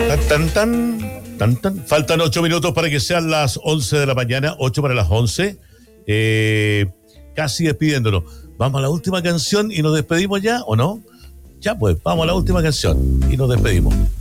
Tan, tan, tan, tan, tan. Faltan 8 minutos para que sean las 11 de la mañana, 8 para las 11. Casi despidiéndonos. Vamos a la última canción y nos despedimos ya, ¿o no? Ya pues, vamos a la última canción y nos despedimos.